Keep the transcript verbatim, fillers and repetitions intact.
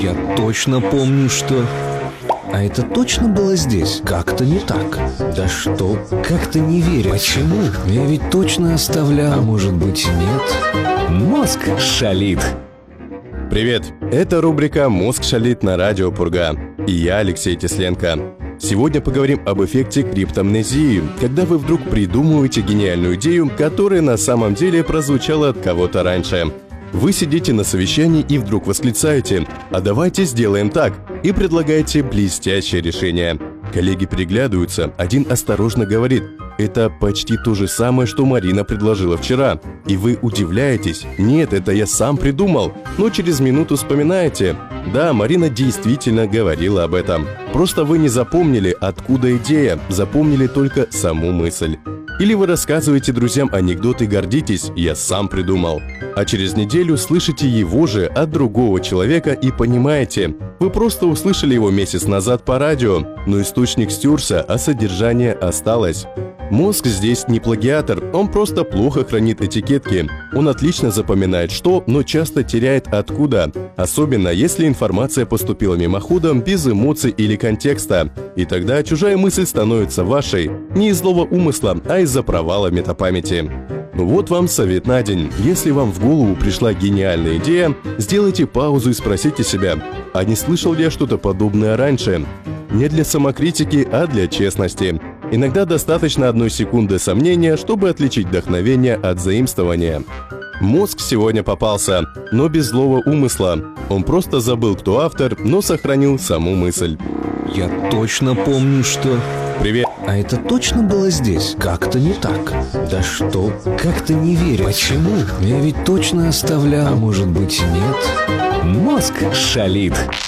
Я точно помню, что... А это точно было здесь? Как-то не так. Да что? Как-то не верю. Почему? Я ведь точно оставлял. А может быть, нет? Мозг шалит. Привет! Это рубрика «Мозг шалит» на радио Пурга. И я, Алексей Тесленко. Сегодня поговорим об эффекте криптомнезии, когда вы вдруг придумываете гениальную идею, которая на самом деле прозвучала от кого-то раньше. Вы сидите на совещании и вдруг восклицаете: «А давайте сделаем так!» и предлагаете блестящее решение. Коллеги переглядываются, один осторожно говорит: «Это почти то же самое, что Марина предложила вчера». И вы удивляетесь: «Нет, это я сам придумал». Но через минуту вспоминаете: «Да, Марина действительно говорила об этом. Просто вы не запомнили, откуда идея, запомнили только саму мысль». Или вы рассказываете друзьям анекдот и гордитесь: «Я сам придумал». А через неделю слышите его же от другого человека и понимаете: вы просто услышали его месяц назад по радио, но источник стерся, а содержание осталось. Мозг здесь не плагиатор, он просто плохо хранит этикетки. Он отлично запоминает что, но часто теряет откуда. Особенно если информация поступила мимоходом, без эмоций или контекста. И тогда чужая мысль становится вашей. Не из злого умысла, а из-за провала метапамяти. Ну вот вам совет на день. Если вам в голову пришла гениальная идея, сделайте паузу и спросите себя: а не слышал ли я что-то подобное раньше? Не для самокритики, а для честности. Иногда достаточно одной секунды сомнения, чтобы отличить вдохновение от заимствования. Мозг сегодня попался, но без злого умысла. Он просто забыл, кто автор, но сохранил саму мысль. Я точно помню, что... Привет! А это точно было здесь? Как-то не так. Да что? Как-то не верю. Почему? Я ведь точно оставлял. А может быть, нет? Мозг шалит.